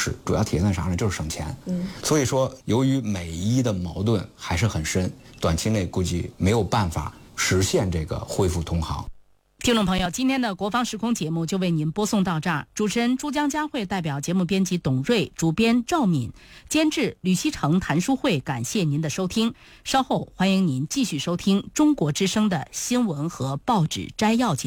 势，主要体现在啥呢？就是省钱。所以说，由于美伊的矛盾还是很深，短期内估计没有办法实现这个恢复通航。 听众朋友，今天的国防时空节目就为您播送到这儿。主持人珠江佳慧代表节目编辑董瑞，主编赵敏，监制吕希成、谭淑慧，感谢您的收听。稍后欢迎您继续收听中国之声的新闻和报纸摘要节目。